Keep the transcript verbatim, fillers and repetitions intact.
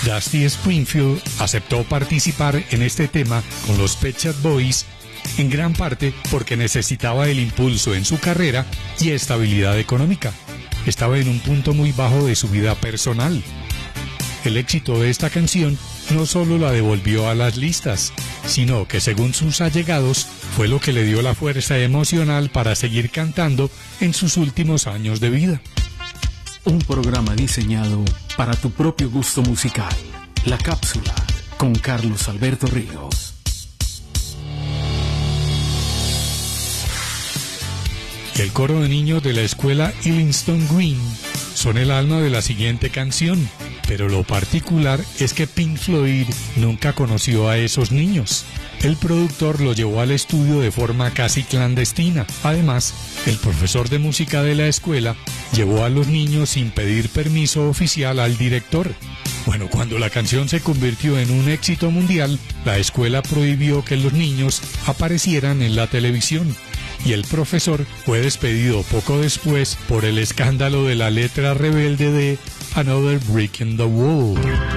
Dusty Springfield aceptó participar en este tema con los Pet Shop Boys, en gran parte porque necesitaba el impulso en su carrera y estabilidad económica. Estaba en un punto muy bajo de su vida personal. El éxito de esta canción no solo la devolvió a las listas, sino que según sus allegados fue lo que le dio la fuerza emocional para seguir cantando en sus últimos años de vida. Un programa diseñado para tu propio gusto musical. La Cápsula con Carlos Alberto Ríos. El coro de niños de la escuela Illingston Green son el alma de la siguiente canción, pero lo particular es que Pink Floyd nunca conoció a esos niños. El productor lo llevó al estudio de forma casi clandestina. Además, el profesor de música de la escuela llevó a los niños sin pedir permiso oficial al director. Bueno, cuando la canción se convirtió en un éxito mundial, la escuela prohibió que los niños aparecieran en la televisión. Y el profesor fue despedido poco después por el escándalo de la letra rebelde de Another Brick in the Wall.